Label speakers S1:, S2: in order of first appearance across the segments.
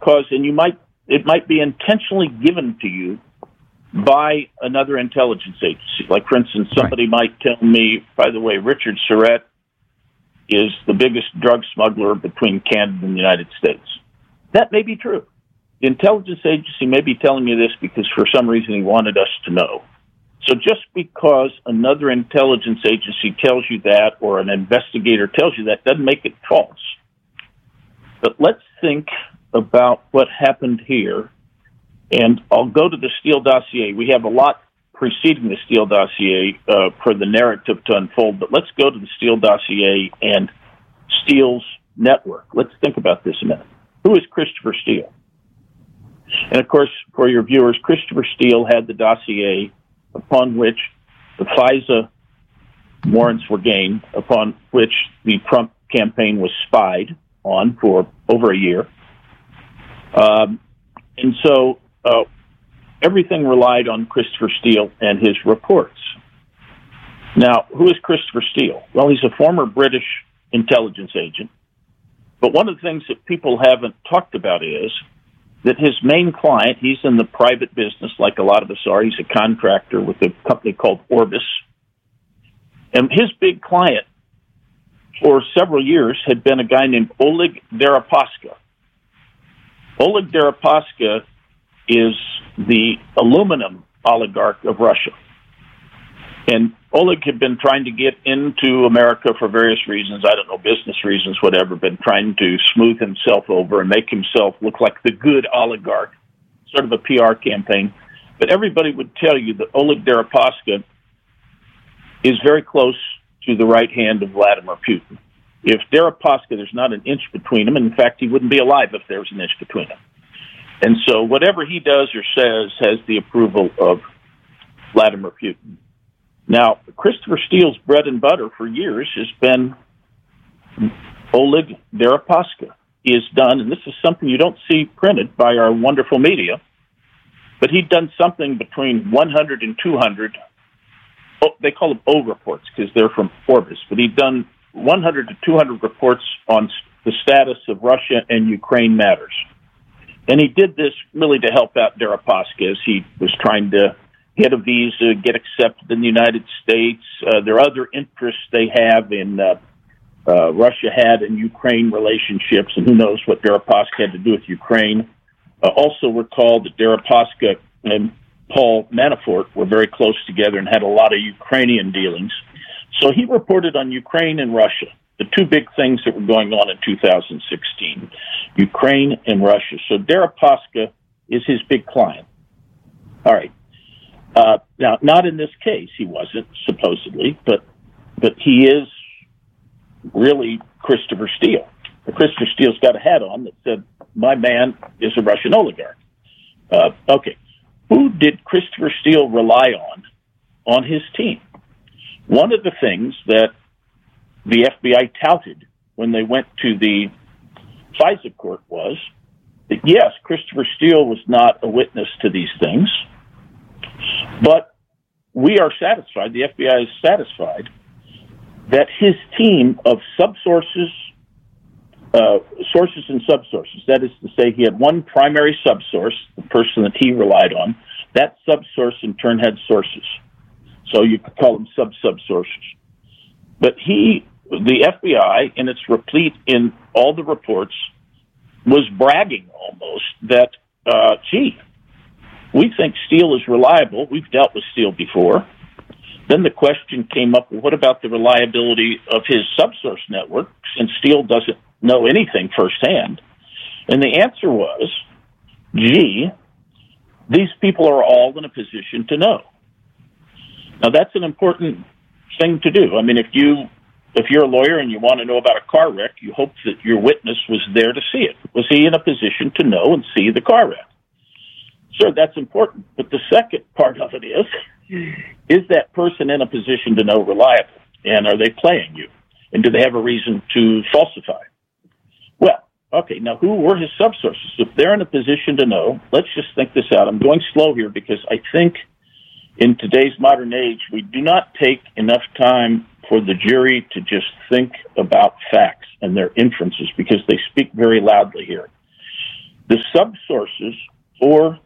S1: because, and it might be intentionally given to you by another intelligence agency. Like, for instance, somebody might tell me, by the way, Richard Surratt is the biggest drug smuggler between Canada and the United States. That may be true. The intelligence agency may be telling me this because for some reason he wanted us to know. So just because another intelligence agency tells you that or an investigator tells you that doesn't make it false. But let's think about what happened here. And I'll go to the Steele dossier. We have a lot preceding the Steele dossier for the narrative to unfold, but let's go to the Steele dossier and Steele's network. Let's think about this a minute. Who is Christopher Steele? And, of course, for your viewers, Christopher Steele had the dossier upon which the FISA warrants were gained, upon which the Trump campaign was spied on for over a year. And so everything relied on Christopher Steele and his reports. Now, who is Christopher Steele? Well, he's a former British intelligence agent. But one of the things that people haven't talked about is that his main client, he's in the private business like a lot of us are. He's a contractor with a company called Orbis. And his big client for several years had been a guy named Oleg Deripaska. Oleg Deripaska is the aluminum oligarch of Russia. And Oleg had been trying to get into America for various reasons, I don't know, business reasons, whatever, been trying to smooth himself over and make himself look like the good oligarch, sort of a PR campaign. But everybody would tell you that Oleg Deripaska is very close to the right hand of Vladimir Putin. If Deripaska, there's not an inch between them, and in fact, he wouldn't be alive if there was an inch between them. And so whatever he does or says has the approval of Vladimir Putin. Now, Christopher Steele's bread and butter for years has been Oleg Deripaska. He has done, and this is something you don't see printed by our wonderful media, but he'd done something between 100 and 200, they call them O reports because they're from Orbis, but he'd done 100 to 200 reports on the status of Russia and Ukraine matters. And he did this really to help out Deripaska as he was trying to get a visa, get accepted in the United States. There are other interests they have in Russia had in Ukraine relationships, and who knows what Deripaska had to do with Ukraine. Also recall that Deripaska and Paul Manafort were very close together and had a lot of Ukrainian dealings. So he reported on Ukraine and Russia, the two big things that were going on in 2016, Ukraine and Russia. So Deripaska is his big client. All right. Now, not in this case, he wasn't, supposedly, but he is really Christopher Steele. Christopher Steele's got a hat on that said, my man is a Russian oligarch. Okay. Who did Christopher Steele rely on his team? One of the things that the FBI touted when they went to the FISA court was that, yes, Christopher Steele was not a witness to these things, but we are satisfied, the FBI is satisfied, that his team of subsources, sources and subsources, that is to say he had one primary subsource, the person that he relied on, that subsource in turn had sources. So you could call them sub-subsources. But the FBI, and it's replete in all the reports, was bragging almost that, we think Steele is reliable. We've dealt with Steele before. Then the question came up, well, what about the reliability of his subsource network, since Steele doesn't know anything firsthand? And the answer was, these people are all in a position to know. Now, that's an important thing to do. I mean, if you're a lawyer and you want to know about a car wreck, you hope that your witness was there to see it. Was he in a position to know and see the car wreck? Sure, that's important. But the second part of it is that person in a position to know reliable? And are they playing you? And do they have a reason to falsify? Well, okay, now who were his subsources? If they're in a position to know, let's just think this out. I'm going slow here because I think in today's modern age, we do not take enough time for the jury to just think about facts and their inferences because they speak very loudly here. The subsources for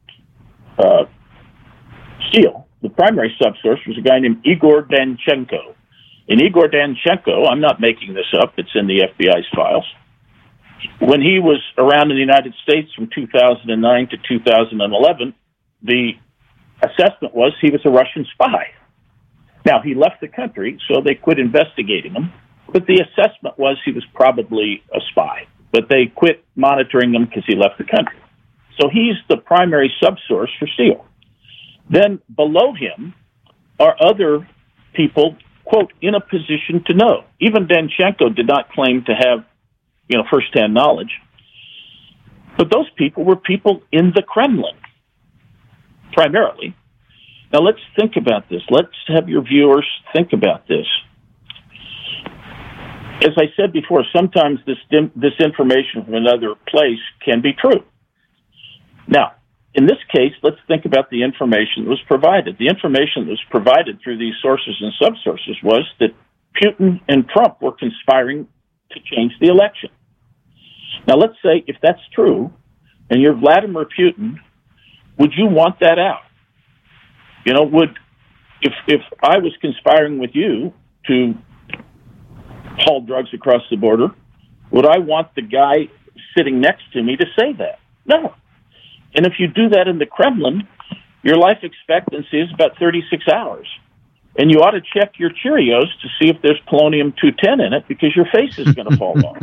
S1: Steele, the primary subsource, was a guy named Igor Danchenko. And Igor Danchenko, I'm not making this up, it's in the FBI's files. When he was around in the United States from 2009 to 2011, the assessment was he was a Russian spy. Now, he left the country, so they quit investigating him, but the assessment was he was probably a spy. But they quit monitoring him because he left the country. So he's the primary subsource for Steele. Then below him are other people, quote, in a position to know. Even Danchenko did not claim to have, firsthand knowledge. But those people were people in the Kremlin, primarily. Now let's think about this. Let's have your viewers think about this. As I said before, sometimes this information from another place can be true. Now, in this case, let's think about the information that was provided. The information that was provided through these sources and subsources was that Putin and Trump were conspiring to change the election. Now, let's say if that's true, and you're Vladimir Putin, would you want that out? If I was conspiring with you to haul drugs across the border, would I want the guy sitting next to me to say that? No. And if you do that in the Kremlin, your life expectancy is about 36 hours. And you ought to check your Cheerios to see if there's polonium-210 in it, because your face is going to fall off.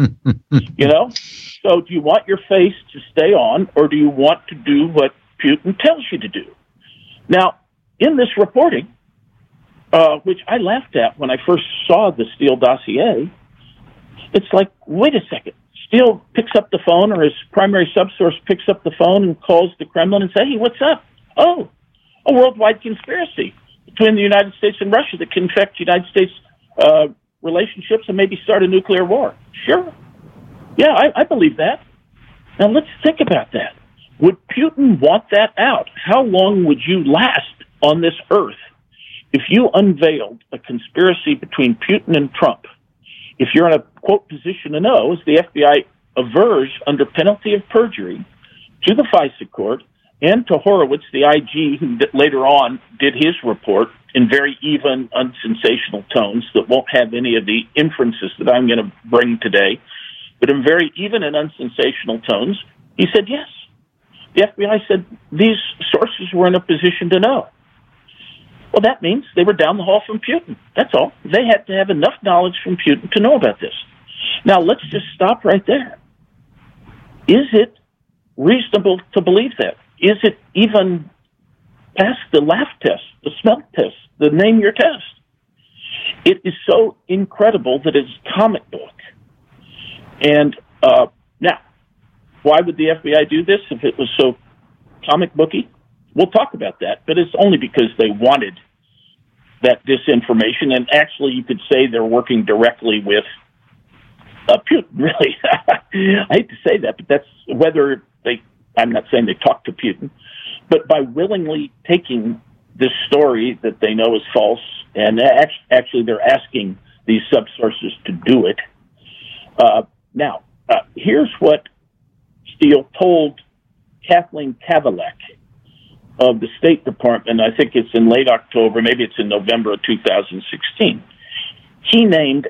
S1: So do you want your face to stay on, or do you want to do what Putin tells you to do? Now, in this reporting, which I laughed at when I first saw the Steele dossier, it's like, wait a second. Steele picks up the phone, or his primary subsource picks up the phone and calls the Kremlin and says, hey, what's up? Oh, a worldwide conspiracy between the United States and Russia that can affect United States relationships and maybe start a nuclear war. Sure. Yeah, I believe that. Now, let's think about that. Would Putin want that out? How long would you last on this earth if you unveiled a conspiracy between Putin and Trump? If you're in a, quote, position to know, as the FBI avers under penalty of perjury to the FISA court and to Horowitz, the IG, who later on did his report in very even, unsensational tones that won't have any of the inferences that I'm going to bring today, but in very even and unsensational tones, he said yes. The FBI said these sources were in a position to know. Well, that means they were down the hall from Putin. That's all. They had to have enough knowledge from Putin to know about this. Now, let's just stop right there. Is it reasonable to believe that? Is it even past the laugh test, the smell test, the name your test? It is so incredible that it's comic book. And now, why would the FBI do this if it was so comic booky? We'll talk about that, but it's only because they wanted that disinformation, and actually you could say they're working directly with Putin, really. I hate to say that, but that's whether I'm not saying they talked to Putin, but by willingly taking this story that they know is false, and actually they're asking these subsources to do it. Now, here's what Steele told Kathleen Kavalek of the State Department. I think it's in late October, maybe it's in November of 2016. Steele named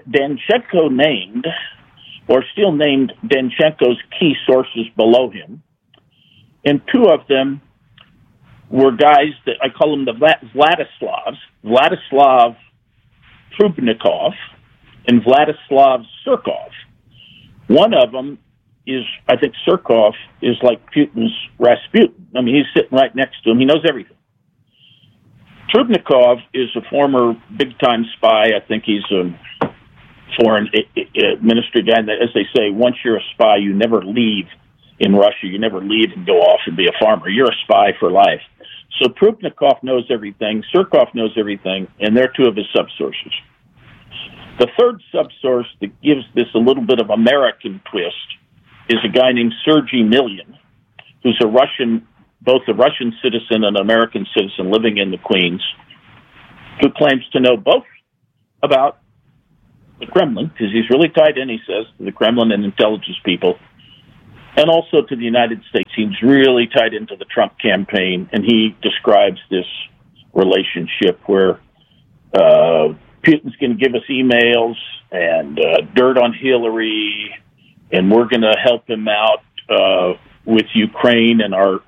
S1: Danchenko's key sources below him, and two of them were guys that I call them the Vladislavs, Vladislav Trubnikov and Vladislav Surkov. One of them is, I think Surkov is like Putin's Rasputin. I mean, he's sitting right next to him. He knows everything. Trubnikov is a former big-time spy. I think he's a foreign ministry guy. And as they say, once you're a spy, you never leave in Russia. You never leave and go off and be a farmer. You're a spy for life. So Trubnikov knows everything. Surkov knows everything, and they're two of his subsources. The third subsource that gives this a little bit of American twist is a guy named Sergei Milyan, who's both a Russian citizen and an American citizen living in the Queens, who claims to know both about the Kremlin, because he's really tied in, he says, to the Kremlin and intelligence people, and also to the United States. He's really tied into the Trump campaign, and he describes this relationship where Putin's going to give us emails and dirt on Hillary, and we're going to help him out with Ukraine and our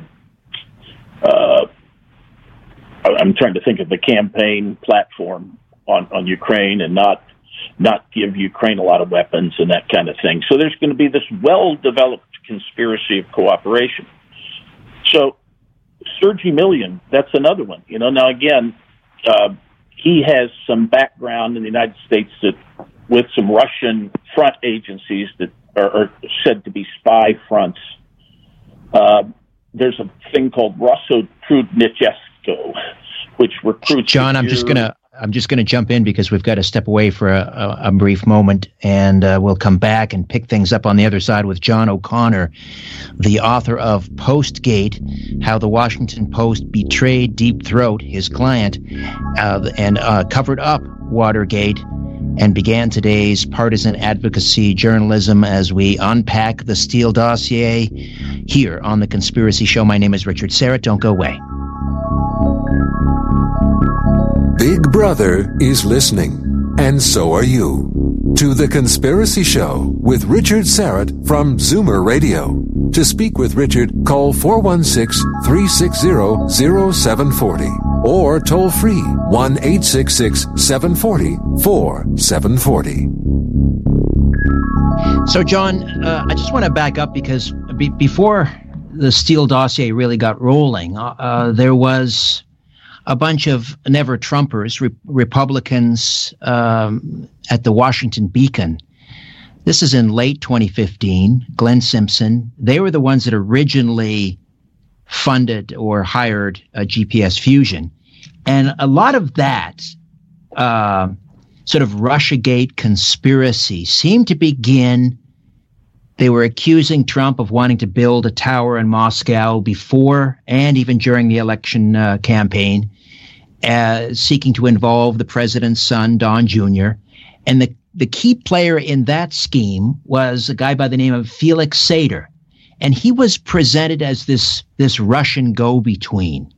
S1: I'm trying to think of the campaign platform on Ukraine, and not give Ukraine a lot of weapons and that kind of thing. So there's going to be this well-developed conspiracy of cooperation. So Sergei Millian, that's another one. Now again, he has some background in the United States with some Russian front agencies that are said to be spy fronts. There's a thing called Rosotrudnichesko, which recruits.
S2: John, I'm just gonna jump in because we've got to step away for a brief moment, and we'll come back and pick things up on the other side with John O'Connor, the author of Postgate: How the Washington Post Betrayed Deep Throat, his client, and covered up Watergate, and began today's partisan advocacy journalism as we unpack the Steele dossier here on The Conspiracy Show. My name is Richard Syrett. Don't go away.
S3: Big Brother is listening, and so are you, to The Conspiracy Show with Richard Syrett from Zoomer Radio. To speak with Richard, call 416-360-0740 or toll free 1-866-740-4740.
S2: So, John, I just want to back up because before the Steele dossier really got rolling, there was a bunch of never-Trumpers, Republicans at the Washington Beacon. This is in late 2015. Glenn Simpson, they were the ones that originally funded or hired GPS Fusion. And a lot of that sort of Russiagate conspiracy seemed to begin. They were accusing Trump of wanting to build a tower in Moscow before and even during the election campaign, seeking to involve the president's son, Don Jr. And the key player in that scheme was a guy by the name of Felix Sater. And he was presented as this Russian go-between.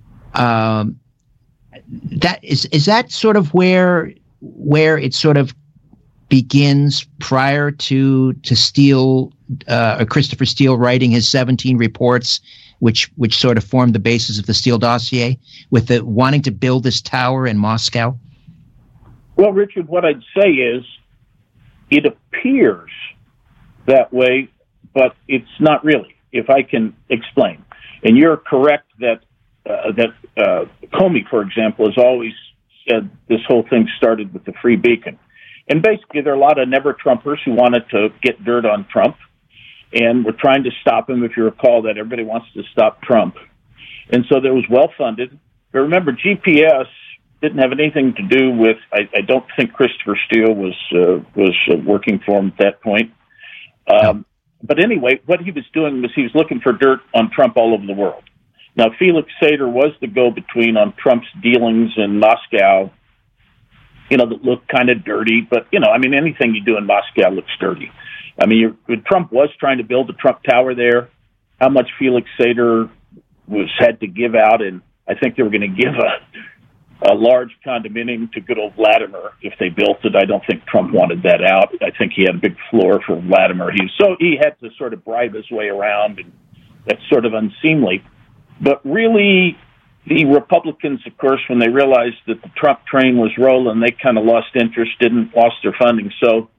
S2: That is that sort of where it sort of begins prior to Steele, Christopher Steele writing his 17 reports, which sort of formed the basis of the Steele dossier, with the wanting to build this tower in Moscow?
S1: Well, Richard, what I'd say is it appears that way, but it's not really, if I can explain. And you're correct that Comey, for example, has always said this whole thing started with the Free Beacon. And basically, there are a lot of never-Trumpers who wanted to get dirt on Trump, and were trying to stop him. If you recall that, everybody wants to stop Trump. And so there was well-funded. But remember, GPS didn't have anything to do with, I don't think Christopher Steele was working for him at that point. But anyway, what he was doing was he was looking for dirt on Trump all over the world. Now, Felix Sater was the go-between on Trump's dealings in Moscow, that looked kind of dirty. But, anything you do in Moscow looks dirty. Trump was trying to build the Trump Tower there. How much Felix Sater had to give out, and I think they were going to give a large condominium to good old Vladimir if they built it. I don't think Trump wanted that out. I think he had a big floor for Vladimir. He had to sort of bribe his way around, and that's sort of unseemly. But really, the Republicans, of course, when they realized that the Trump train was rolling, they kind of lost interest, lost their funding. So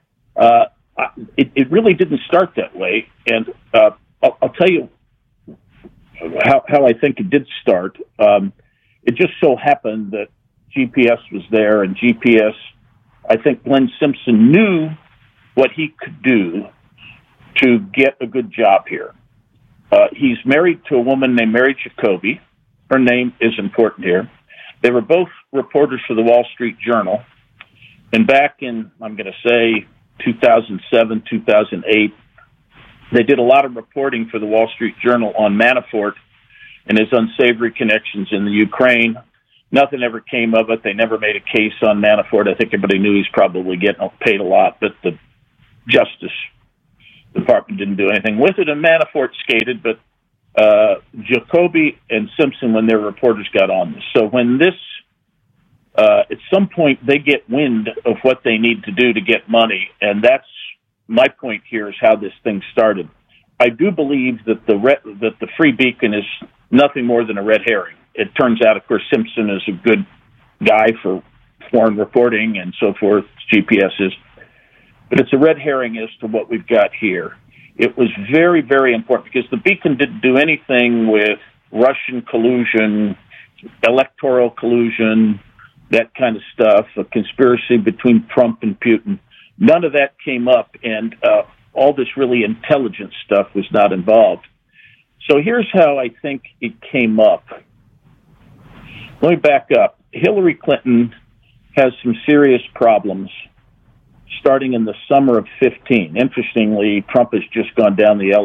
S1: it really didn't start that way. And I'll tell you how I think it did start. It just so happened that GPS was there, and GPS, I think Glenn Simpson knew what he could do to get a good job here. He's married to a woman named Mary Jacoby. Her name is important here. They were both reporters for the Wall Street Journal. And back in, I'm going to say, 2007, 2008, they did a lot of reporting for the Wall Street Journal on Manafort and his unsavory connections in the Ukraine. Nothing ever came of it. They never made a case on Manafort. I think everybody knew he's probably getting paid a lot, but the justice Department didn't do anything with it, and Manafort skated, but Jacoby and Simpson, when their reporters, got on this. So when this, at some point, they get wind of what they need to do to get money, and that's my point here is how this thing started. I do believe that the Free Beacon is nothing more than a red herring. It turns out, of course, Simpson is a good guy for foreign reporting and so forth, GPS is. But it's a red herring as to what we've got here. It was very, very important because the Beacon didn't do anything with Russian collusion, electoral collusion, that kind of stuff, a conspiracy between Trump and Putin. None of that came up, and all this really intelligent stuff was not involved. So here's how I think it came up. Let me back up. Hillary Clinton has some serious problems starting in the summer of 15. Interestingly, Trump has just gone down the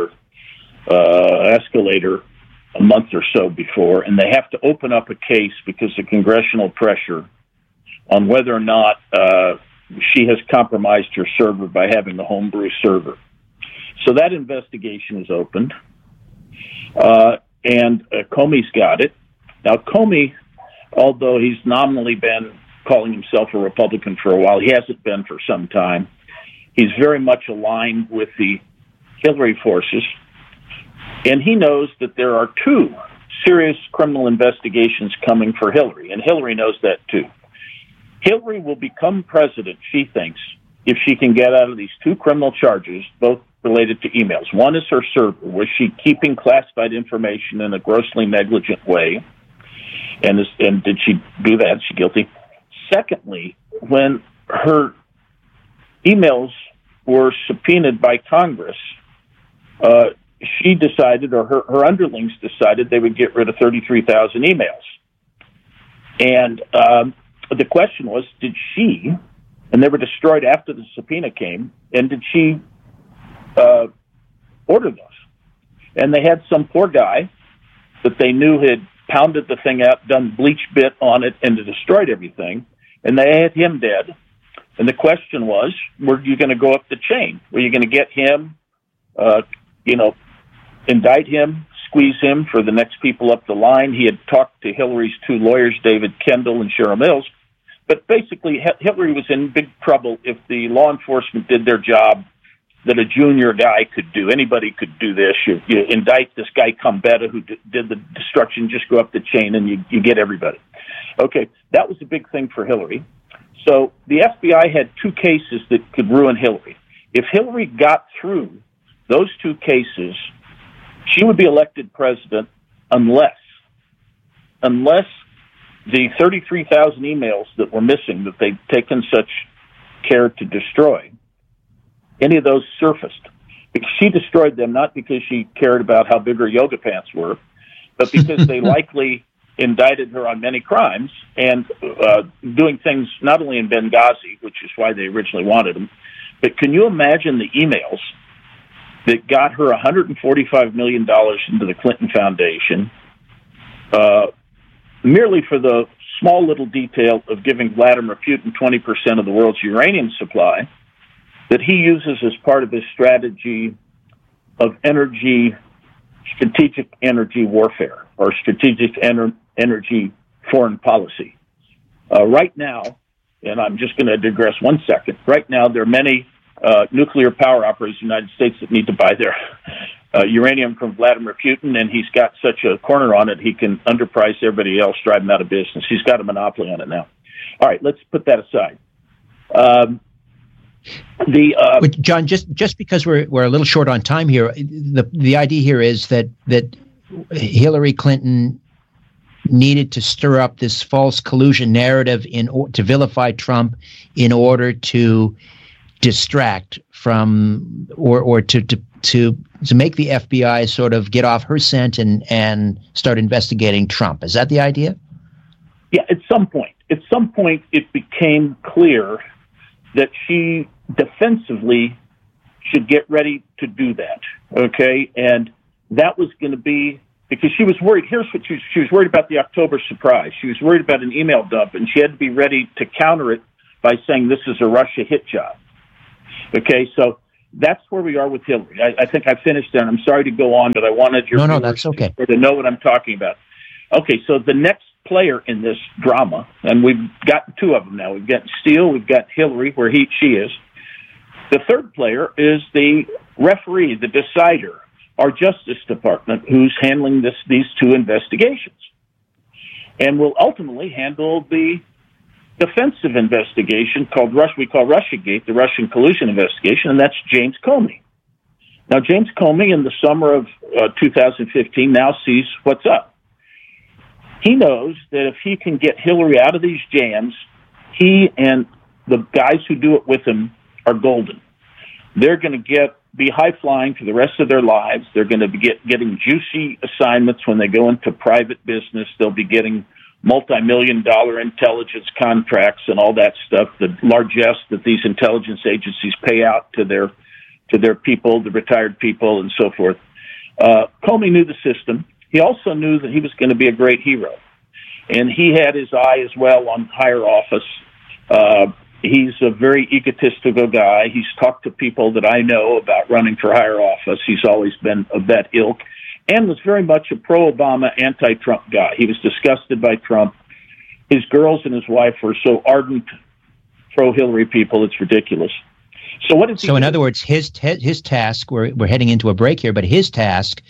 S1: escalator a month or so before, and they have to open up a case because of congressional pressure on whether or not she has compromised her server by having a homebrew server. So that investigation is opened, and Comey's got it. Now, Comey, although he's nominally been calling himself a Republican for a while, he hasn't been for some time. He's very much aligned with the Hillary forces, and he knows that there are two serious criminal investigations coming for Hillary, and Hillary knows that too. Hillary will become president, she thinks, if she can get out of these two criminal charges, both related to emails. One is her server. Was she keeping classified information in a grossly negligent way? And did she do that? Is she guilty? Secondly, when her emails were subpoenaed by Congress, she decided, or her underlings decided, they would get rid of 33,000 emails. And the question was, did she, and they were destroyed after the subpoena came, and did she order those? And they had some poor guy that they knew had pounded the thing out, done bleach bit on it, and destroyed everything, and they had him dead. And the question was, were you going to go up the chain? Were you going to get him, indict him, squeeze him for the next people up the line? He had talked to Hillary's two lawyers, David Kendall and Cheryl Mills. But basically, Hillary was in big trouble if the law enforcement did their job that a junior guy could do. Anybody could do this. You indict this guy Combetta who did the destruction, just go up the chain and you get everybody. Okay, that was a big thing for Hillary. So the FBI had two cases that could ruin Hillary. If Hillary got through those two cases, she would be elected president unless the 33,000 emails that were missing, that they'd taken such care to destroy, any of those surfaced. Because she destroyed them not because she cared about how big her yoga pants were, but because they likely indicted her on many crimes and doing things not only in Benghazi, which is why they originally wanted them, but can you imagine the emails that got her $145 million into the Clinton Foundation, merely for the small little detail of giving Vladimir Putin 20% of the world's uranium supply, that he uses as part of his strategy of strategic energy warfare, or strategic energy foreign policy. Right now, and I'm just going to digress 1 second, right now there are many nuclear power operators in the United States that need to buy their uranium from Vladimir Putin, and he's got such a corner on it, he can underprice everybody else, drive them out of business. He's got a monopoly on it now. All right, let's put that aside.
S2: John, just because we're a little short on time here, the idea here is that Hillary Clinton needed to stir up this false collusion narrative to vilify Trump in order to distract from or to make the FBI sort of get off her scent and start investigating Trump. Is that the idea?
S1: Yeah, at some point it became clear that she defensively should get ready to do that, okay? And that was going to be, because she was worried, here's what she was worried about: the October surprise. She was worried about an email dump, and she had to be ready to counter it by saying this is a Russia hit job. Okay, so that's where we are with Hillary. I think I finished there. I'm sorry to go on, but I wanted your
S2: viewers that's okay.
S1: to know what I'm talking about. Okay, so the next player in this drama, and we've got two of them now. We've got Steele, we've got Hillary, where she is. The third player is the referee, the decider, our Justice Department, who's handling these two investigations, and will ultimately handle the defensive investigation we call Russiagate, the Russian collusion investigation, and that's James Comey. Now, James Comey, in the summer of 2015, now sees what's up. He knows that if he can get Hillary out of these jams, he and the guys who do it with him are golden. They're going to be high-flying for the rest of their lives. They're going to be getting juicy assignments when they go into private business. They'll be getting multi-million-dollar intelligence contracts and all that stuff, the largesse that these intelligence agencies pay out to their people, the retired people, and so forth. Comey knew the system. He also knew that he was going to be a great hero. And he had his eye as well on higher office. He's a very egotistical guy. He's talked to people that I know about running for higher office. He's always been of that ilk and was very much a pro-Obama, anti-Trump guy. He was disgusted by Trump. His girls and his wife were so ardent pro-Hillary people, it's ridiculous. So what is he? So
S2: in other words, his task, we're heading into a break here, but his task,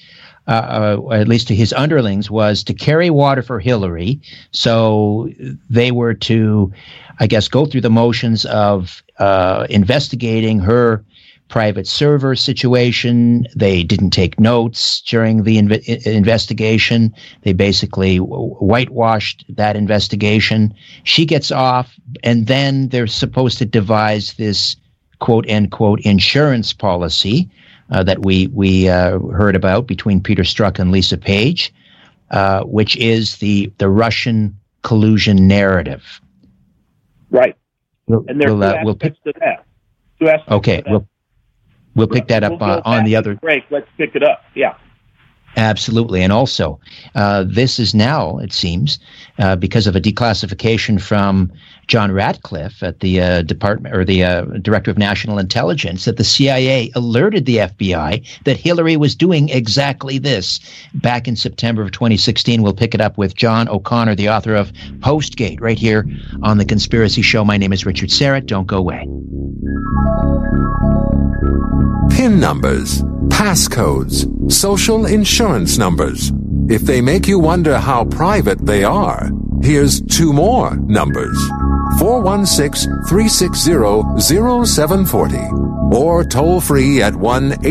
S2: at least to his underlings, was to carry water for Hillary. So they were to, I guess, go through the motions of investigating her private server situation. They didn't take notes during the investigation. They basically whitewashed that investigation. She gets off, and then they're supposed to devise this quote-unquote insurance policy that we heard about between Peter Strzok and Lisa Page, which is the Russian collusion narrative.
S1: Right. And there are two aspects to that.
S2: Okay, we'll pick that up on the other
S1: break. Let's pick it up. Yeah.
S2: Absolutely. And also, this is now, it seems, because of a declassification from John Ratcliffe at the department, or the Director of National Intelligence, that the CIA alerted the FBI that Hillary was doing exactly this back in September of 2016. We'll pick it up with John O'Connor, the author of Postgate, right here on The Conspiracy Show. My name is Richard Syrett. Don't go away.
S3: PIN numbers, passcodes, social insurance numbers. If they make you wonder how private they are, here's two more numbers. 416-360-0740 or toll free at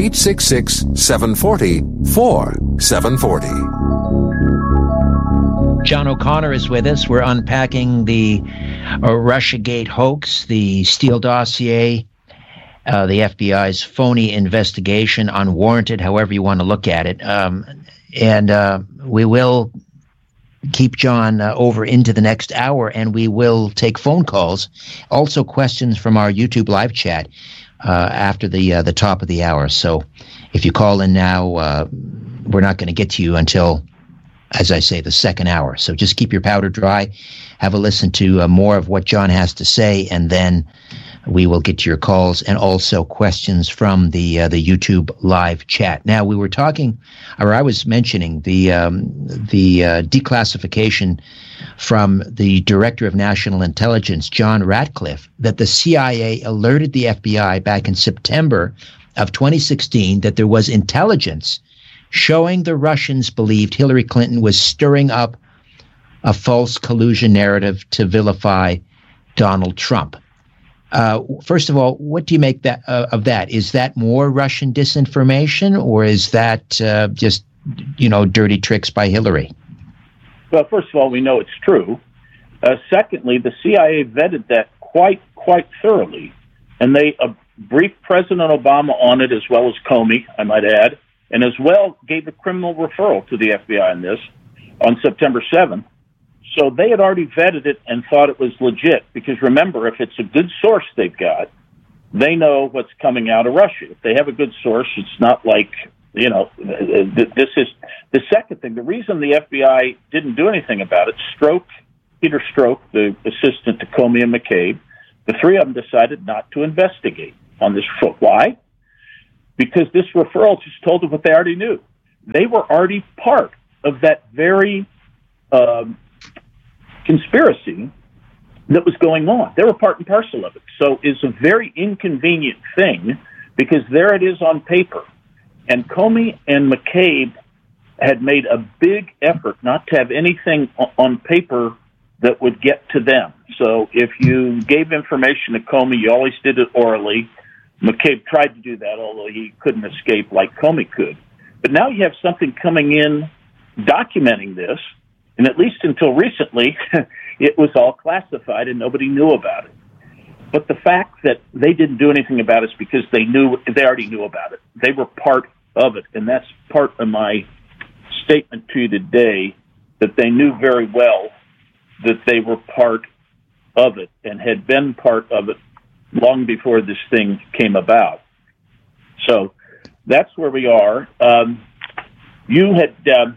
S3: 1-866-740-4740.
S2: John O'Connor is with us. We're unpacking the Russiagate hoax, the Steele dossier, the FBI's phony investigation, unwarranted, however you want to look at it. And we will keep John over into the next hour, and we will take phone calls, also questions from our YouTube live chat after the top of the hour. So if you call in now, we're not going to get to you until, as I say, the second hour. So just keep your powder dry, have a listen to more of what John has to say, and then we will get to your calls and also questions from the YouTube live chat. Now, we were talking, or I was mentioning the declassification from the Director of National Intelligence, John Ratcliffe, that the CIA alerted the FBI back in September of 2016 that there was intelligence showing the Russians believed Hillary Clinton was stirring up a false collusion narrative to vilify Donald Trump. First of all, what do you make of that? Is that more Russian disinformation, or is that just, dirty tricks by Hillary?
S1: Well, first of all, we know it's true. Secondly, the CIA vetted that quite thoroughly, and they briefed President Obama on it, as well as Comey, I might add, and as well gave a criminal referral to the FBI on this on September 7th. So they had already vetted it and thought it was legit, because remember, if it's a good source they've got, they know what's coming out of Russia. If they have a good source, it's not like, this is the second thing. The reason the FBI didn't do anything about it, Peter Strzok, the assistant to Comey and McCabe, the three of them decided not to investigate on this. Why? because this referral just told them what they already knew. They were already part of that very conspiracy that was going on. They were part and parcel of it. So it's a very inconvenient thing because there it is on paper. And Comey and McCabe had made a big effort not to have anything on paper that would get to them. So if you gave information to Comey, you always did it orally. McCabe tried to do that, although he couldn't escape like Comey could. But now you have something coming in documenting this, and at least until recently, it was all classified and nobody knew about it. But the fact that they didn't do anything about it is because they already knew about it. They were part of it, and that's part of my statement to you today, that they knew very well that they were part of it and had been part of it long before this thing came about. So that's where we are. You had...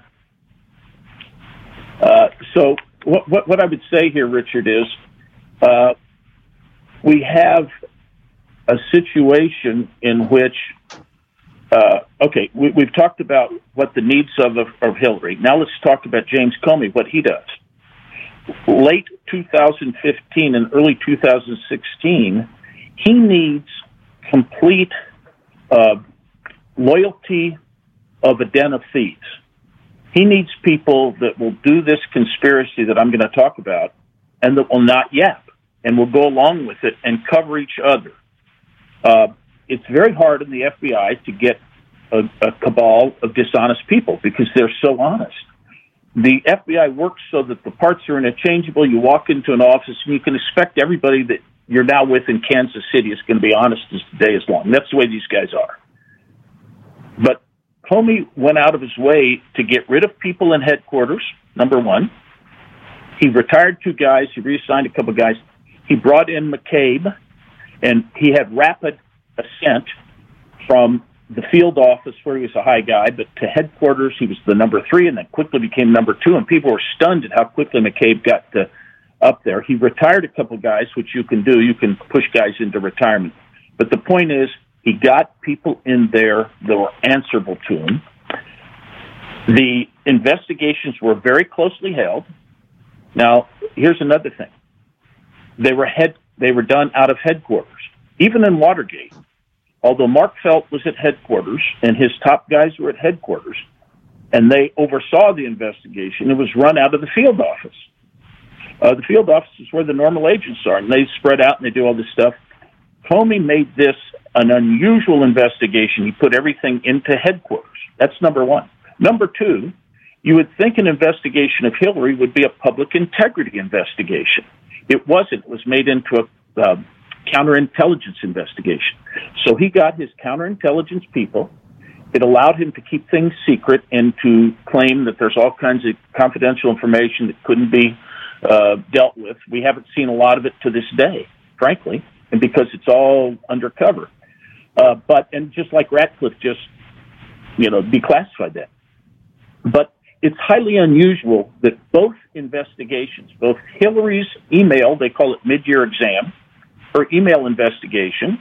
S1: So what I would say here, Richard, is we have a situation in which, we've talked about what the needs of Hillary. Now let's talk about James Comey, what he does. Late 2015 and early 2016, he needs complete loyalty of a den of thieves. He needs people that will do this conspiracy that I'm going to talk about and that will not yap and will go along with it and cover each other. It's very hard in the FBI to get a cabal of dishonest people because they're so honest. The FBI works so that the parts are interchangeable. You walk into an office and you can expect everybody that you're now with in Kansas City is going to be honest as the day is long. That's the way these guys are. But Comey went out of his way to get rid of people in headquarters, number one. He retired 2 guys. He reassigned a couple guys. He brought in McCabe, and he had rapid ascent from the field office, where he was a high guy, but to headquarters, he was the number 3, and then quickly became number 2, and people were stunned at how quickly McCabe got up there. He retired a couple guys, which you can do. You can push guys into retirement. But the point is, he got people in there that were answerable to him. The investigations were very closely held. Now, here's another thing. They were done out of headquarters. Even in Watergate, although Mark Felt was at headquarters and his top guys were at headquarters, and they oversaw the investigation, it was run out of the field office. The field office is where the normal agents are, and they spread out and they do all this stuff. Comey made this an unusual investigation. He put everything into headquarters. That's number 1. Number 2, you would think an investigation of Hillary would be a public integrity investigation. It wasn't. It was made into a counterintelligence investigation. So he got his counterintelligence people. It allowed him to keep things secret and to claim that there's all kinds of confidential information that couldn't be dealt with. We haven't seen a lot of it to this day, frankly, and because it's all undercover. And just like Ratcliffe just, declassified that. But it's highly unusual that both investigations, both Hillary's email, they call it mid-year exam, her email investigation,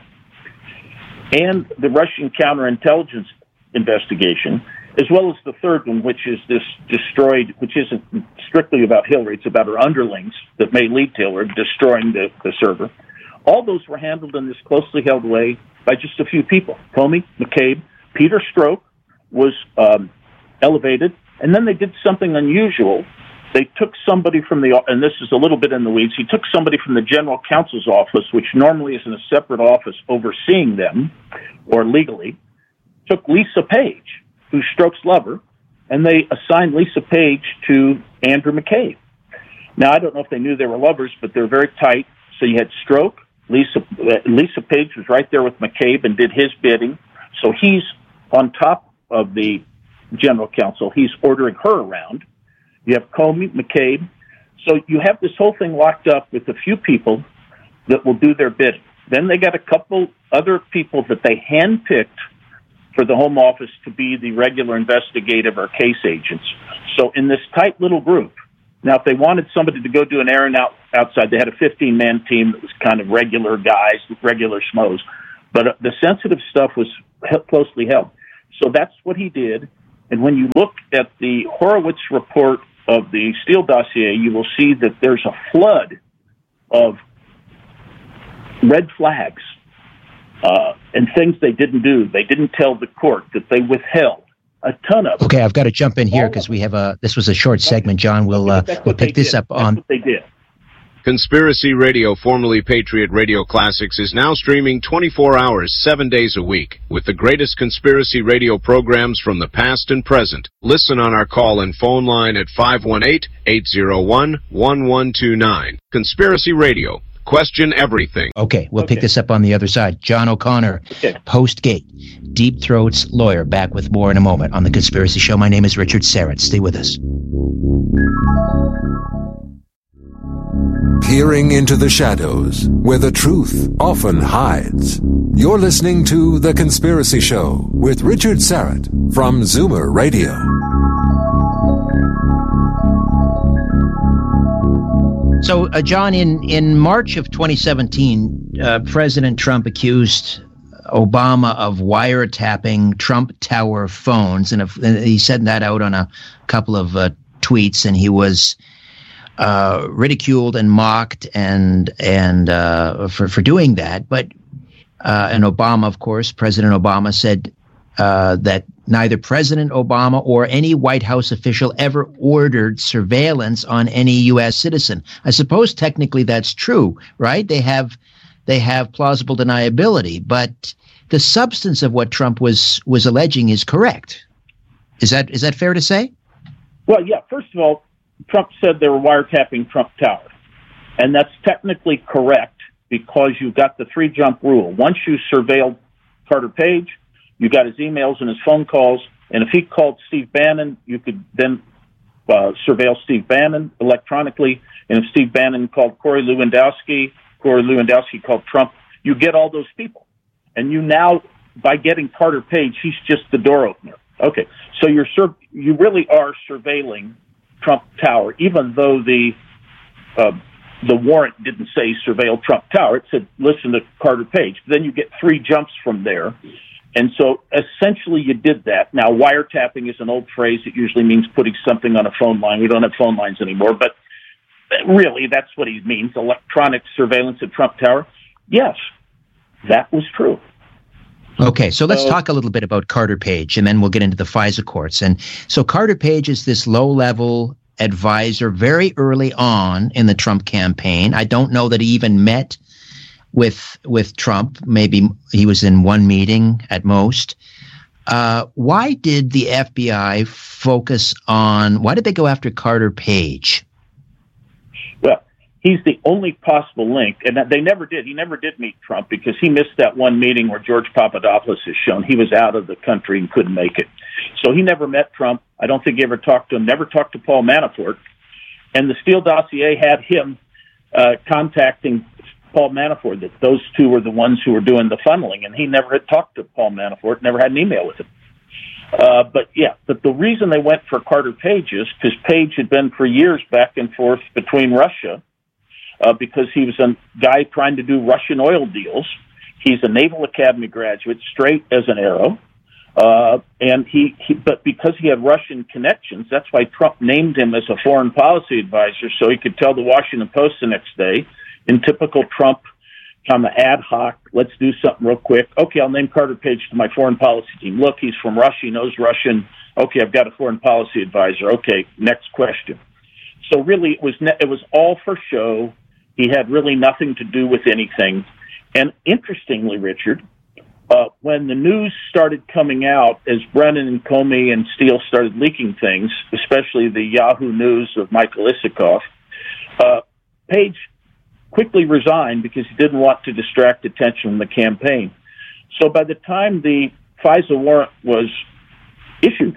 S1: and the Russian counterintelligence investigation, as well as the third one, which is this destroyed, which isn't strictly about Hillary, it's about her underlings that may lead to Hillary destroying the server. All those were handled in this closely held way by just a few people. Comey, McCabe, Peter Strzok was elevated, and then they did something unusual. They took somebody from and this is a little bit in the weeds, he took somebody from the general counsel's office, which normally is in a separate office overseeing them, or legally, took Lisa Page, who's Strzok's lover, and they assigned Lisa Page to Andrew McCabe. Now, I don't know if they knew they were lovers, but they're very tight. So you had Strzok, Lisa Page was right there with McCabe and did his bidding. So he's on top of the general counsel. He's ordering her around. You have Comey, McCabe. So you have this whole thing locked up with a few people that will do their bidding. Then they got a couple other people that they handpicked for the Home Office to be the regular investigative or case agents. So in this tight little group, now if they wanted somebody to go do an errand outside, they had a 15-man team that was kind of regular guys, regular schmoes. But the sensitive stuff was closely held. So that's what he did. And when you look at the Horowitz report of the Steele dossier, you will see that there's a flood of red flags and things they didn't do. They didn't tell the court, that they withheld a ton of.
S2: Okay, I've got to jump in here because we have this was a short segment, John. We'll pick this up on.
S1: That's what they did.
S4: Conspiracy Radio, formerly Patriot Radio Classics, is now streaming 24 hours, 7 days a week, with the greatest conspiracy radio programs from the past and present. Listen on our call and phone line at 518-801-1129. Conspiracy Radio. Question everything.
S2: Okay, we'll pick this up on the other side. John O'Connor, Postgate, Deep Throat's lawyer, back with more in a moment on The Conspiracy Show. My name is Richard Syrett. Stay with us.
S3: Peering into the shadows, where the truth often hides. You're listening to The Conspiracy Show with Richard Syrett from Zoomer Radio.
S2: So, John, in March of 2017, President Trump accused Obama of wiretapping Trump Tower phones, and he said that out on a couple of tweets, and he was ridiculed and mocked and for doing that. But and Obama, of course, President Obama said that neither President Obama or any White House official ever ordered surveillance on any U.S. citizen. I suppose technically that's true, right? They have plausible deniability, but the substance of what Trump was alleging is correct. Is that fair to say?
S1: Well, yeah. First of all, Trump said they were wiretapping Trump Tower, and that's technically correct because you got the 3-jump rule. Once you surveilled Carter Page, you got his emails and his phone calls, and if he called Steve Bannon, you could then surveil Steve Bannon electronically, and if Steve Bannon called Corey Lewandowski called Trump, you get all those people. And you now, by getting Carter Page, he's just the door opener. Okay, so you really are surveilling Trump Tower, even though the warrant didn't say surveil Trump Tower. It said listen to Carter Page. Then you get 3 jumps from there. And so essentially you did that. Now, wiretapping is an old phrase. It usually means putting something on a phone line. We don't have phone lines anymore, but really that's what he means, electronic surveillance of Trump Tower. Yes, that was true.
S2: Okay, so let's talk a little bit about Carter Page, and then we'll get into the FISA courts. And so Carter Page is this low-level advisor very early on in the Trump campaign. I don't know that he even met with Trump. Maybe he was in one meeting at most. Why did the FBI why did they go after Carter Page? Well,
S1: he's the only possible link, and they never did. He never did meet Trump because he missed that one meeting where George Papadopoulos is shown. He was out of the country and couldn't make it. So he never met Trump. I don't think he ever talked to him, never talked to Paul Manafort. And the Steele dossier had him contacting Paul Manafort, that those two were the ones who were doing the funneling, and he never had talked to Paul Manafort, never had an email with him. But the reason they went for Carter Page is because Page had been for years back and forth between Russia because he was a guy trying to do Russian oil deals. He's a Naval Academy graduate, straight as an arrow. But because he had Russian connections, that's why Trump named him as a foreign policy advisor, so he could tell the Washington Post the next day, in typical Trump kind of ad hoc, let's do something real quick. Okay, I'll name Carter Page to my foreign policy team. Look, he's from Russia, he knows Russian. Okay, I've got a foreign policy advisor. Okay, next question. So really, it was all for show. He had really nothing to do with anything. And interestingly, Richard, when the news started coming out, as Brennan and Comey and Steele started leaking things, especially the Yahoo News of Michael Isikoff, Page quickly resigned because he didn't want to distract attention from the campaign. So by the time the FISA warrant was issued,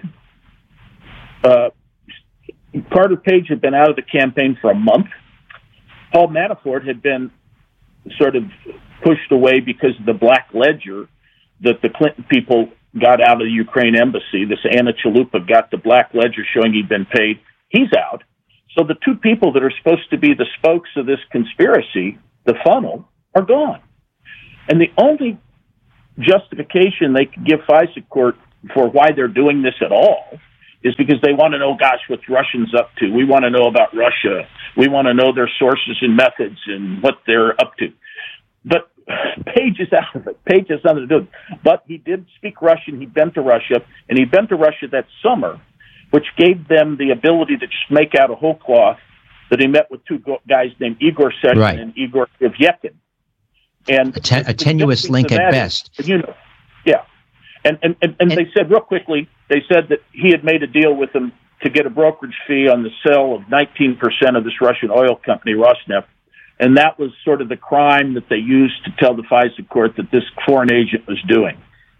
S1: Carter Page had been out of the campaign for a month. Paul Manafort had been sort of pushed away because of the black ledger that the Clinton people got out of the Ukraine embassy. This Anna Chalupa got the black ledger showing he'd been paid. He's out. So the two people that are supposed to be the spokes of this conspiracy, the funnel, are gone. And the only justification they could give FISA court for why they're doing this at all is because they want to know, gosh, what's Russians up to? We want to know about Russia. We want to know their sources and methods and what they're up to. But Page is out of it. Page has nothing to do with it. But he did speak Russian. He'd been to Russia, and he'd been to Russia that summer, which gave them the ability to just make out a whole cloth that he met with two guys named Igor Sechin and Igor Ivyekin. And
S2: a tenuous link at best.
S1: Yeah. And they said, real quickly, they said that he had made a deal with them to get a brokerage fee on the sale of 19% of this Russian oil company, Rosneft. And that was sort of the crime that they used to tell the FISA court that this foreign agent was doing.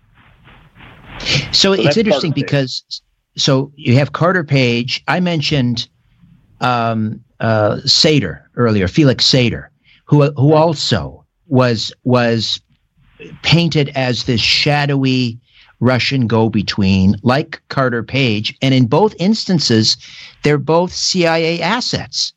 S2: So it's interesting because, so you have Carter Page. I mentioned Sater earlier, Felix Sater, who also was painted as this shadowy Russian go-between, like Carter Page. And in both instances, they're both CIA assets.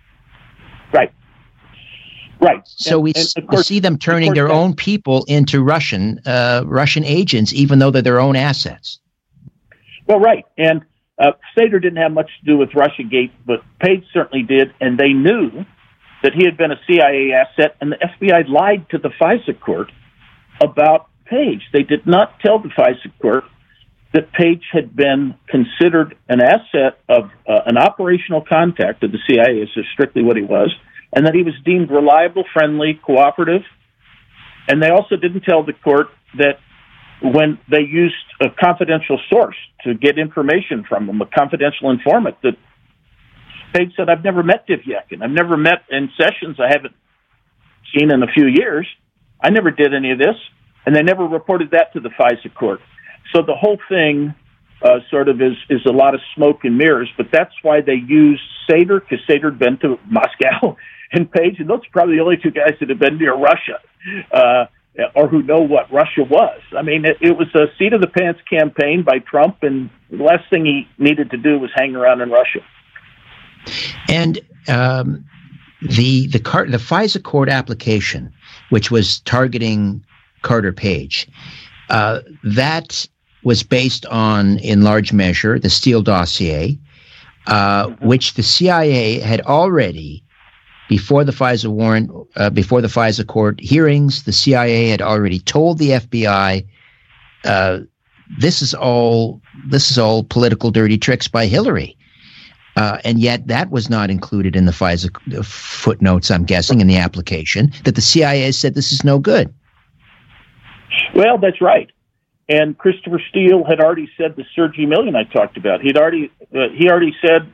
S1: Right.
S2: So we see them turning their own people into Russian agents, even though they're their own assets.
S1: Well, right. And Sater didn't have much to do with Russiagate, but Page certainly did. And they knew that he had been a CIA asset, and the FBI lied to the FISA court about Page. They did not tell the FISA court that Page had been considered an asset of an operational contact of the CIA, is strictly what he was, and that he was deemed reliable, friendly, cooperative. And they also didn't tell the court that when they used a confidential source to get information from them, a confidential informant, that Page said, I've never met Ivyekin. I've never met in Sessions I haven't seen in a few years. I never did any of this. And they never reported that to the FISA court. So the whole thing sort of is a lot of smoke and mirrors, but that's why they used Sater, because Sater had been to Moscow, and Page, and those are probably the only two guys that have been near Russia, or who know what Russia was. I mean, it was a seat-of-the-pants campaign by Trump, and the last thing he needed to do was hang around in Russia.
S2: And the FISA court application, which was targeting Carter Page, that was based on, in large measure, the Steele dossier, which the CIA had already, before the FISA warrant, before the FISA court hearings, the CIA had already told the FBI, this is all political dirty tricks by Hillary. And yet that was not included in the FISA footnotes, I'm guessing, in the application, that the CIA said this is no good.
S1: Well, that's right. And Christopher Steele had already said the Sergei Million I talked about. He already said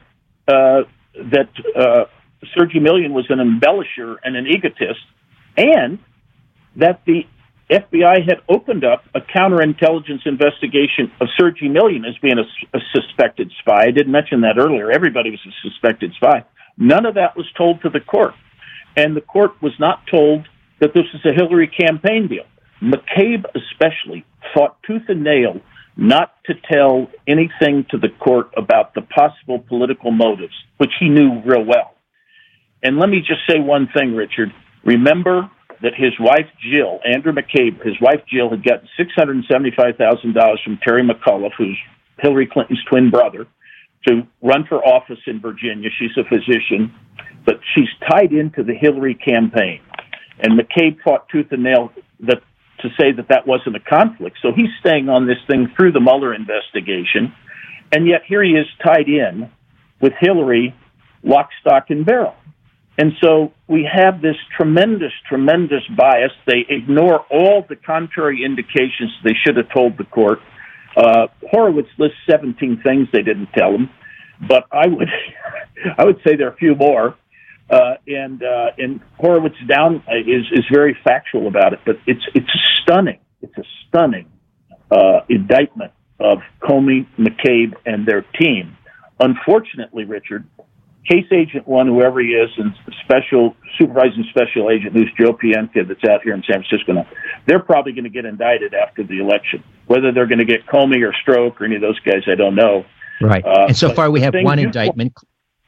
S1: that Sergei Million was an embellisher and an egotist, and that the FBI had opened up a counterintelligence investigation of Sergei Million as being a suspected spy. I didn't mention that earlier. Everybody was a suspected spy. None of that was told to the court, and the court was not told that this was a Hillary campaign deal. McCabe especially fought tooth and nail not to tell anything to the court about the possible political motives, which he knew real well. And let me just say one thing, Richard. Remember that his wife, Jill, Andrew McCabe, his wife, Jill, had gotten $675,000 from Terry McAuliffe, who's Hillary Clinton's twin brother, to run for office in Virginia. She's a physician, but she's tied into the Hillary campaign. And McCabe fought tooth and nail to say that wasn't a conflict. So he's staying on this thing through the Mueller investigation. And yet here he is tied in with Hillary, lock, stock, and barrel. And so we have this tremendous, tremendous bias. They ignore all the contrary indications they should have told the court. Horowitz lists 17 things they didn't tell him, but I would say there are a few more. And Horowitz is very factual about it, but it's stunning. It's a stunning indictment of Comey, McCabe, and their team. Unfortunately, Richard, Case Agent 1, whoever he is, and supervising special agent, who's Joe Pientka, that's out here in San Francisco now, they're probably going to get indicted after the election. Whether they're going to get Comey or Stroke or any of those guys, I don't know.
S2: Right. And so far we have one indictment.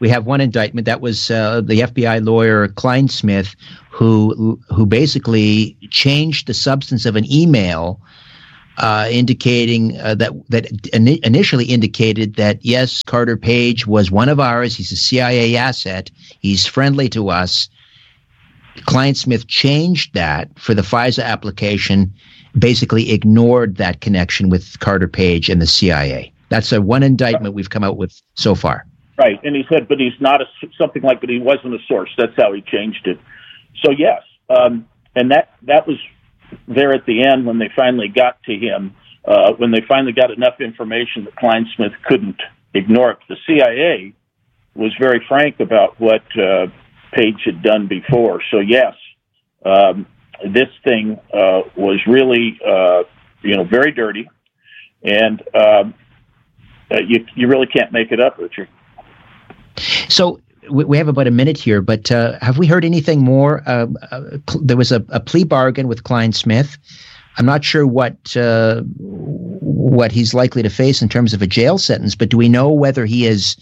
S2: We have one indictment. That was the FBI lawyer Kleinsmith, who basically changed the substance of an email indicating that initially indicated that, yes, Carter Page was one of ours. He's a CIA asset. He's friendly to us. Kleinsmith changed that for the FISA application, basically ignored that connection with Carter Page and the CIA. That's one indictment we've come out with so far.
S1: Right, and he said, but he's not something like, but he wasn't a source. That's how he changed it. So yes, and that was there at the end when they finally got to him, when they finally got enough information that Kleinsmith couldn't ignore it. The CIA was very frank about what Page had done before. So yes, this thing was really, very dirty, and you really can't make it up, Richard.
S2: So we have about a minute here, but have we heard anything more? There was a plea bargain with Kleinsmith. I'm not sure what he's likely to face in terms of a jail sentence, but do we know whether he has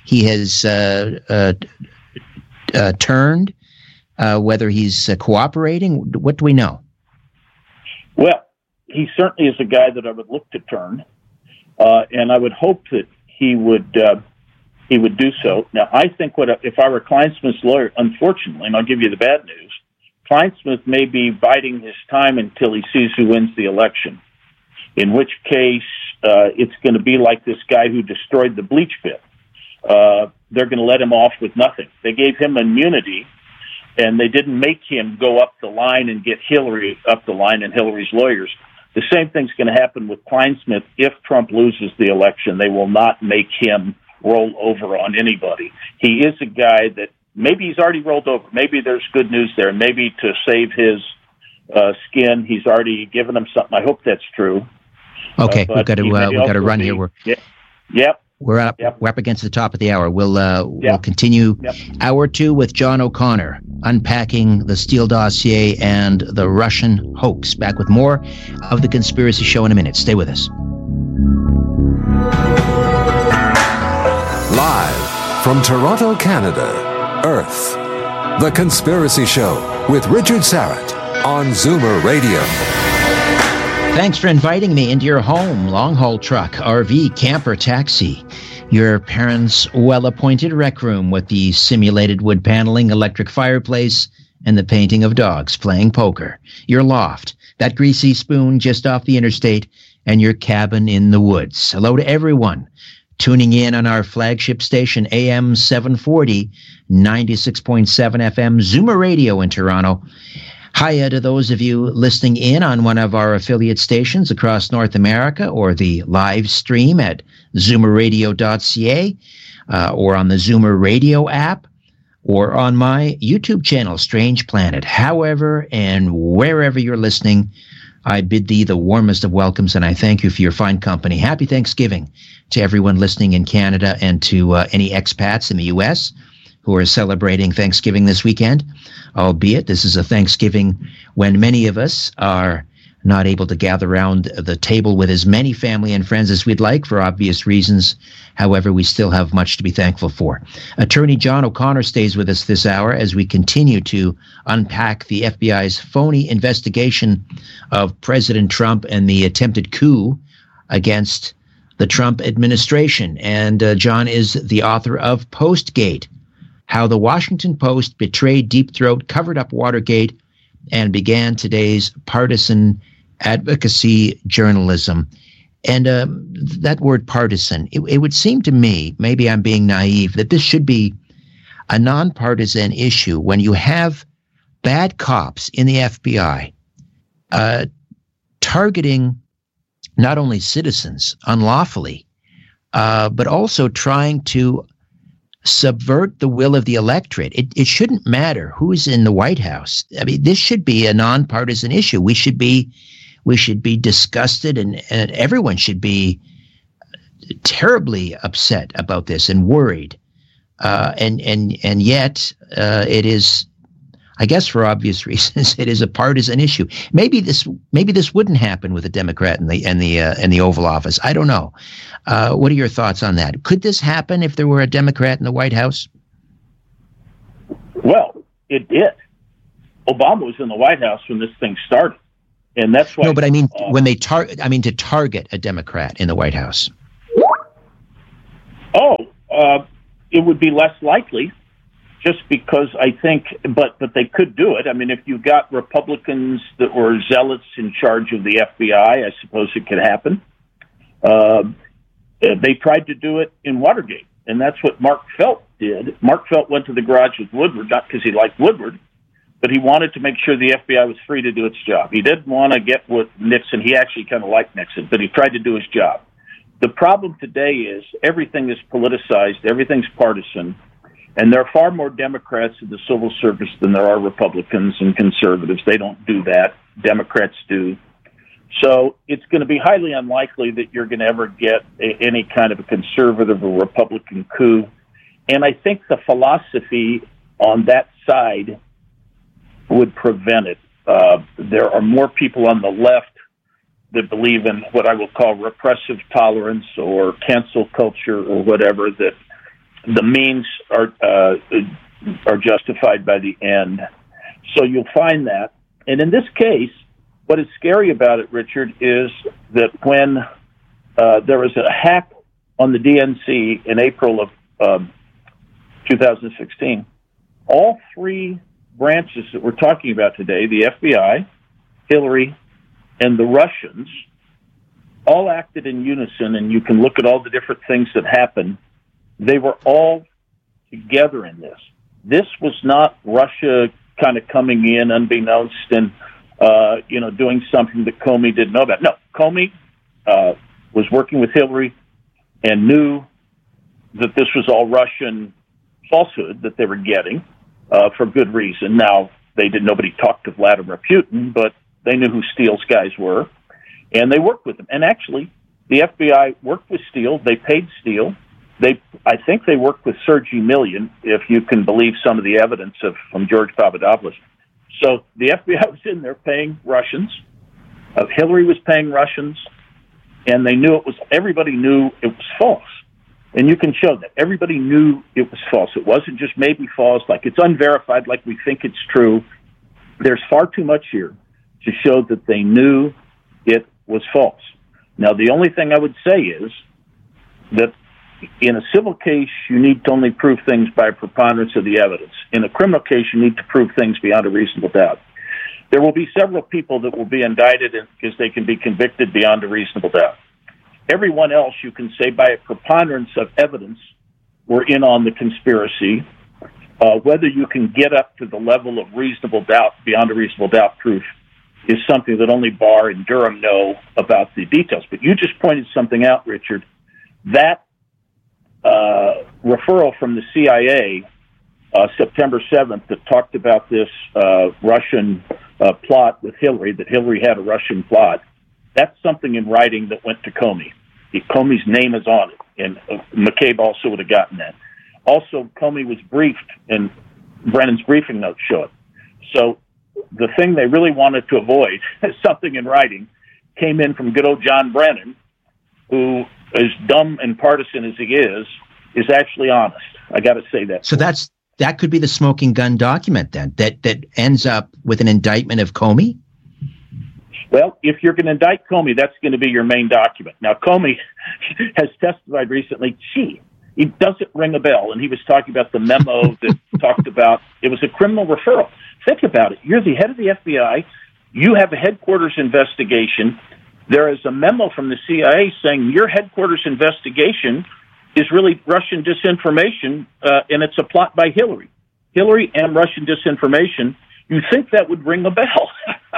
S2: turned, whether he's cooperating? What do we know? Well,
S1: he certainly is a guy that I would look to turn, and I would hope that he would do so. Now, I think if I were Kleinsmith's lawyer, unfortunately, and I'll give you the bad news, Kleinsmith may be biding his time until he sees who wins the election, in which case it's going to be like this guy who destroyed the bleach pit. They're going to let him off with nothing. They gave him immunity, and they didn't make him go up the line and get Hillary up the line and Hillary's lawyers. The same thing's going to happen with Kleinsmith. If Trump loses the election, they will not make him roll over on anybody. He is a guy that maybe he's already rolled over. Maybe there's good news there. Maybe to save his skin, he's already given him something. I hope that's true.
S2: Okay, we've got to run here. We're up against the top of the hour. We'll continue hour 2 with John O'Connor, unpacking the Steele dossier and the Russian hoax. Back with more of The Conspiracy Show in a minute. Stay with us.
S3: Live from Toronto, Canada, Earth, The Conspiracy Show with Richard Syrett on Zoomer Radio.
S2: Thanks for inviting me into your home, long-haul truck, RV, camper, taxi, your parents' well-appointed rec room with the simulated wood paneling, electric fireplace, and the painting of dogs playing poker, your loft, that greasy spoon just off the interstate, and your cabin in the woods. Hello to everyone tuning in on our flagship station, AM 740, 96.7 FM, Zoomer Radio in Toronto. Hiya to those of you listening in on one of our affiliate stations across North America, or the live stream at zoomerradio.ca, or on the Zoomer Radio app, or on my YouTube channel, Strange Planet. However and wherever you're listening, I bid thee the warmest of welcomes, and I thank you for your fine company. Happy Thanksgiving to everyone listening in Canada, and to any expats in the U.S. who are celebrating Thanksgiving this weekend, albeit this is a Thanksgiving when many of us are not able to gather around the table with as many family and friends as we'd like for obvious reasons. However, we still have much to be thankful for. Attorney John O'Connor stays with us this hour as we continue to unpack the FBI's phony investigation of President Trump and the attempted coup against the Trump administration. And John is the author of Postgate, How the Washington Post Betrayed Deep Throat, Covered Up Watergate, and Began Today's Partisan Advocacy Journalism. And that word partisan, it would seem to me, maybe I'm being naive, that this should be a nonpartisan issue when you have bad cops in the FBI targeting not only citizens unlawfully, but also trying to subvert the will of the electorate. It shouldn't matter who's in the White House. I mean, this should be a nonpartisan issue. We should be disgusted, and everyone should be terribly upset about this and worried. And yet it is. I guess for obvious reasons, it is a partisan issue. Maybe this wouldn't happen with a Democrat in the Oval Office. I don't know. What are your thoughts on that? Could this happen if there were a Democrat in the White House?
S1: Well, it did. Obama was in the White House when this thing started, and that's why.
S2: No, but I mean when they to target a Democrat in the White House.
S1: It would be less likely. Just because I think, but they could do it. I mean, if you got Republicans that were zealots in charge of the FBI, I suppose it could happen. They tried to do it in Watergate, and that's what Mark Felt did. Mark Felt went to the garage with Woodward, not because he liked Woodward, but he wanted to make sure the FBI was free to do its job. He didn't want to get with Nixon. He actually kind of liked Nixon, but he tried to do his job. The problem today is everything is politicized, everything's partisan. And there are far more Democrats in the civil service than there are Republicans and conservatives. They don't do that. Democrats do. So it's going to be highly unlikely that you're going to ever get any kind of a conservative or Republican coup. And I think the philosophy on that side would prevent it. There are more people on the left that believe in what I will call repressive tolerance or cancel culture or whatever, that the means are justified by the end. So you'll find that. And in this case, what is scary about it, Richard, is that when there was a hack on the DNC in April of 2016, all three branches that we're talking about today, the FBI, Hillary, and the Russians, all acted in unison, and you can look at all the different things that happened. They were all together in this. This was not Russia kind of coming in unbeknownst and, doing something that Comey didn't know about. No, Comey was working with Hillary and knew that this was all Russian falsehood that they were getting for good reason. Now, nobody talked to Vladimir Putin, but they knew who Steele's guys were, and they worked with them. And actually, the FBI worked with Steele. They paid Steele. I think they worked with Sergei Millian, if you can believe some of the evidence from George Papadopoulos. So the FBI was in there paying Russians. Hillary was paying Russians, and everybody knew it was false. And you can show that. Everybody knew it was false. It wasn't just maybe false, like it's unverified, like we think it's true. There's far too much here to show that they knew it was false. Now, the only thing I would say is that in a civil case, you need to only prove things by a preponderance of the evidence. In a criminal case, you need to prove things beyond a reasonable doubt. There will be several people that will be indicted because they can be convicted beyond a reasonable doubt. Everyone else, you can say by a preponderance of evidence, we're in on the conspiracy. Whether you can get up to the level of reasonable doubt, beyond a reasonable doubt proof, is something that only Barr and Durham know about the details. But you just pointed something out, Richard. That referral from the CIA, September 7th, that talked about this Russian plot with Hillary, that Hillary had a Russian plot, that's something in writing that went to Comey. Comey's name is on it, and McCabe also would have gotten that. Also, Comey was briefed, and Brennan's briefing notes show it. So the thing they really wanted to avoid, something in writing, came in from good old John Brennan, who, as dumb and partisan as he is actually honest. I got to say that.
S2: So that could be the smoking gun document then, that ends up with an indictment of Comey?
S1: Well, if you're going to indict Comey, that's going to be your main document. Now, Comey has testified recently, it doesn't ring a bell, and he was talking about the memo that talked about, it was a criminal referral. Think about it. You're the head of the FBI. You have a headquarters investigation. There is a memo from the CIA saying your headquarters investigation is really Russian disinformation, and it's a plot by Hillary. Hillary and Russian disinformation. You think that would ring a bell.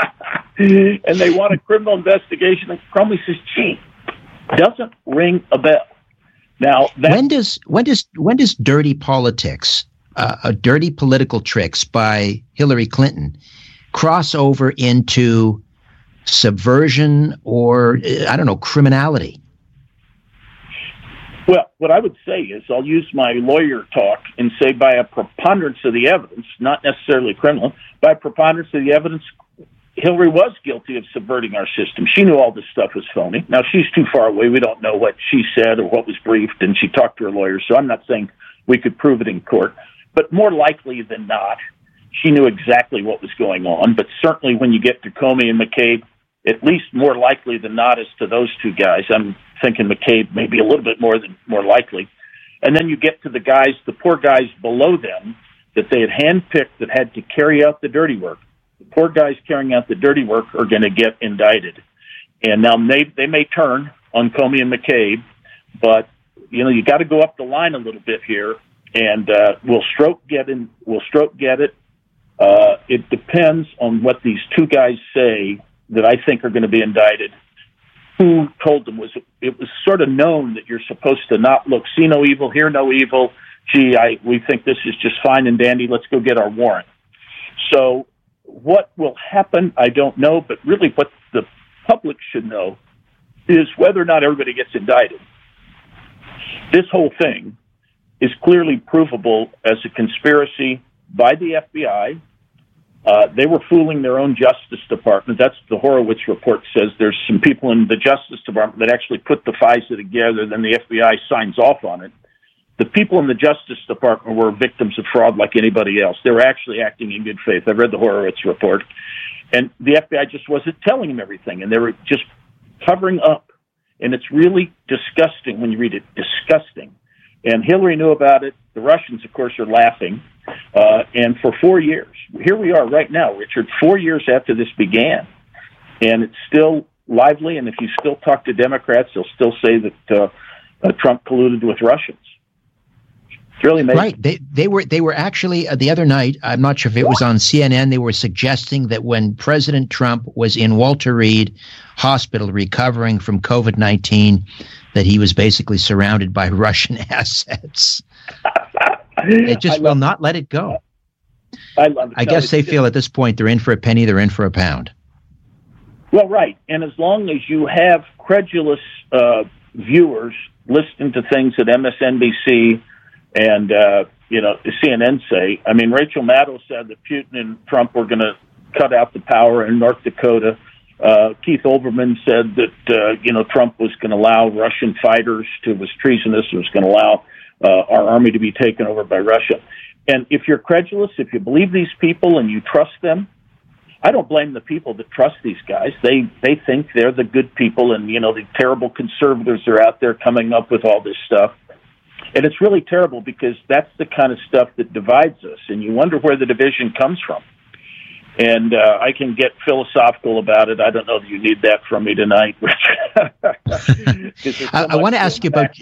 S1: And they want a criminal investigation, and Comey says, doesn't ring a bell. Now,
S2: when does dirty politics, dirty political tricks by Hillary Clinton cross over into subversion or, criminality?
S1: Well, what I would say is I'll use my lawyer talk and say by a preponderance of the evidence, not necessarily criminal, by a preponderance of the evidence, Hillary was guilty of subverting our system. She knew all this stuff was phony. Now, she's too far away. We don't know what she said or what was briefed, and she talked to her lawyers, so I'm not saying we could prove it in court. But more likely than not, she knew exactly what was going on. But certainly when you get to Comey and McCabe, at least more likely than not as to those two guys. I'm thinking McCabe maybe a little bit more likely. And then you get to the guys, the poor guys below them that they had handpicked that had to carry out the dirty work. The poor guys carrying out the dirty work are going to get indicted. And now they may turn on Comey and McCabe, but, you know, you got to go up the line a little bit here. And will Strzok get it? It depends on what these two guys say that I think are going to be indicted. Who told them? It was sort of known that you're supposed to not look, see no evil, hear no evil. Gee, we think this is just fine and dandy. Let's go get our warrant. So what will happen, I don't know, but really what the public should know is whether or not everybody gets indicted. This whole thing is clearly provable as a conspiracy by the FBI. They were fooling their own Justice Department. That's the Horowitz report says. There's some people in the Justice Department that actually put the FISA together, then the FBI signs off on it. The people in the Justice Department were victims of fraud like anybody else. They were actually acting in good faith. I've read the Horowitz report. And the FBI just wasn't telling them everything, and they were just covering up. And it's really disgusting when you read it. Disgusting. And Hillary knew about it. The Russians, of course, are laughing. And for 4 years, here we are right now, Richard, 4 years after this began, and it's still lively. And if you still talk to Democrats, they'll still say that Trump colluded with Russians. It's really amazing.
S2: Right. They were actually the other night. I'm not sure if it was on CNN. They were suggesting that when President Trump was in Walter Reed Hospital recovering from COVID-19, that he was basically surrounded by Russian assets. They just will not let it go. I guess they feel at this point they're in for a penny, they're in for a pound.
S1: Well, right. And as long as you have credulous viewers listening to things that MSNBC and CNN say, I mean, Rachel Maddow said that Putin and Trump were going to cut out the power in North Dakota. Keith Olbermann said that Trump was going to allow Russian fighters was treasonous, was going to allow our army to be taken over by Russia. And if you're credulous, if you believe these people and you trust them, I don't blame the people that trust these guys. They think they're the good people, and the terrible conservatives are out there coming up with all this stuff. And it's really terrible because that's the kind of stuff that divides us, and you wonder where the division comes from. And I can get philosophical about it. I don't know if you need that from me tonight.
S2: I want to ask you about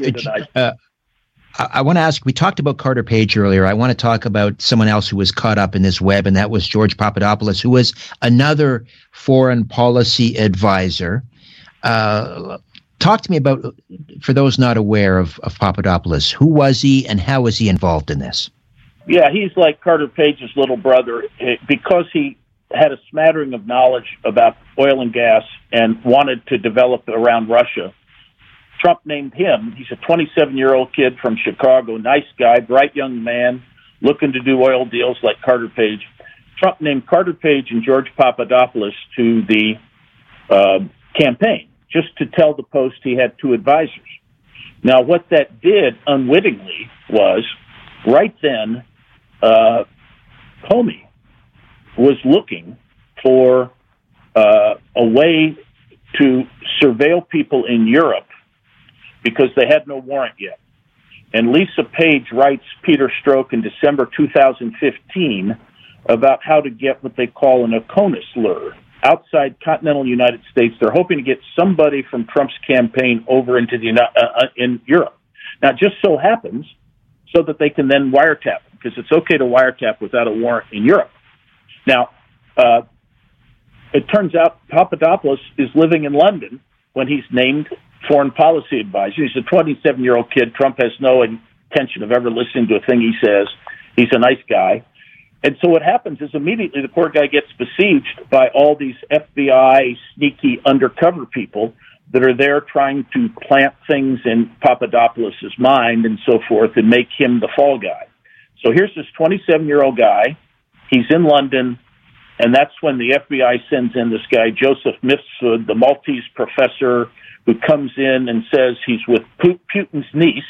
S2: I want to ask, we talked about Carter Page earlier. I want to talk about someone else who was caught up in this web, and that was George Papadopoulos, who was another foreign policy advisor. Talk to me about, for those not aware of Papadopoulos, who was he and how was he involved in this?
S1: Yeah, he's like Carter Page's little brother because he had a smattering of knowledge about oil and gas and wanted to develop around Russia. Trump named him. He's a 27-year-old kid from Chicago, nice guy, bright young man, looking to do oil deals like Carter Page. Trump named Carter Page and George Papadopoulos to the campaign, just to tell the Post he had two advisors. Now, what that did unwittingly was, right then, Comey was looking for a way to surveil people in Europe because they had no warrant yet. And Lisa Page writes Peter Strzok in December 2015 about how to get what they call an Oconus lure. Outside continental United States, they're hoping to get somebody from Trump's campaign over into in Europe. Now, it just so happens so that they can then wiretap, because it's okay to wiretap without a warrant in Europe. Now, it turns out Papadopoulos is living in London when he's named foreign policy advisor. He's a 27-year-old kid. Trump has no intention of ever listening to a thing he says. He's a nice guy. And so what happens is immediately the poor guy gets besieged by all these FBI sneaky undercover people that are there trying to plant things in Papadopoulos' mind and so forth and make him the fall guy. So here's this 27-year-old guy. He's in London, and that's when the FBI sends in this guy, Joseph Mifsud, the Maltese professor, who comes in and says he's with Putin's niece.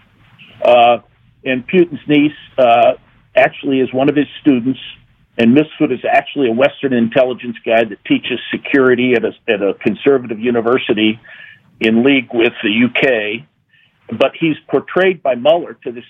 S1: And Putin's niece actually is one of his students, and Mifsud is actually a Western intelligence guy that teaches security at a conservative university in league with the UK. But he's portrayed by Mueller to this